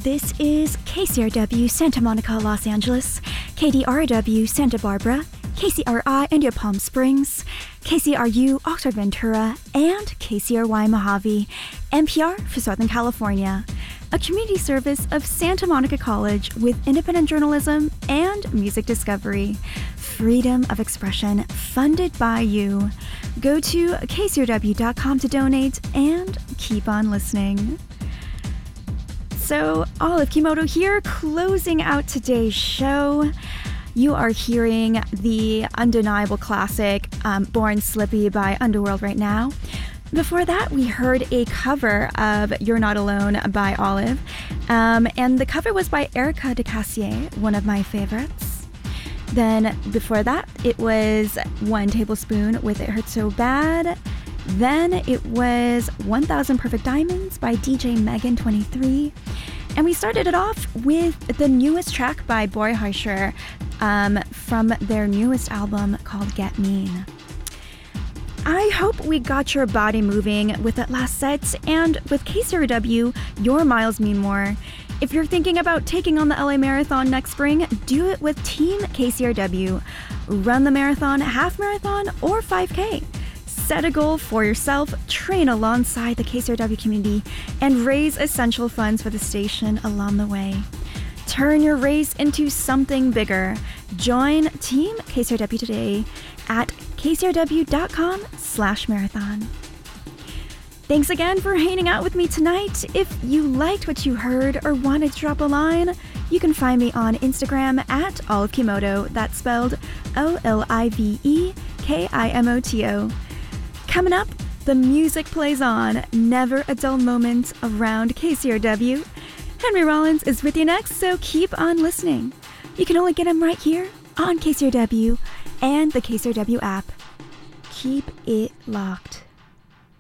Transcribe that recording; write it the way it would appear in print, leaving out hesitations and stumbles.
This is KCRW Santa Monica, Los Angeles, KDRW Santa Barbara, KCRI India Palm Springs, KCRU Oxnard Ventura, and KCRY Mojave, NPR for Southern California, a community service of Santa Monica College with independent journalism and music discovery. Freedom of expression, funded by you. Go to kcrw.com to donate and keep on listening. So, Olive Kimoto here, closing out today's show. You are hearing the undeniable classic, Born Slippy by Underworld right now. Before that, we heard a cover of You're Not Alone by Olive, and the cover was by Erica de Cassier, one of my favorites. Then before that, it was One Tablespoon with It Hurts So Bad. Then it was 1000 Perfect Diamonds by DJ Megan 23. And we started it off with the newest track by Boy Heischer from their newest album called Get Mean. I hope we got your body moving with that last set, and with KCRW, your miles mean more. If you're thinking about taking on the LA Marathon next spring, do it with Team KCRW. Run the marathon, half marathon, or 5K. Set a goal for yourself, train alongside the KCRW community, and raise essential funds for the station along the way. Turn your race into something bigger. Join Team KCRW today at kcrw.com/marathon. Thanks again for hanging out with me tonight. If you liked what you heard or wanted to drop a line, you can find me on Instagram at Olive Kimoto. That's spelled OLIVEKIMOTO. Coming up, the music plays on. Never a dull moment around KCRW. Henry Rollins is with you next, so keep on listening. You can only get him right here on KCRW and the KCRW app. Keep it locked.